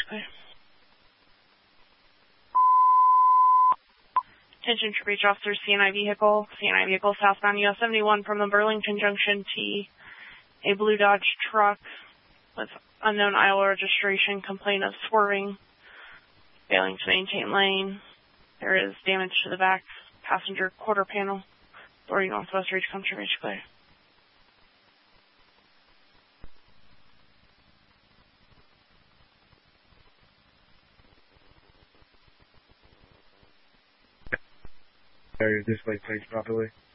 basically. Attention to reach officers, CNI vehicle southbound US 71 from the Burlington Junction T. A blue Dodge truck with unknown Iowa registration complained of swerving, failing to maintain lane. There is damage to the back passenger quarter panel. Authority Northwest Reach Country Reach Clear. Are your display placed properly?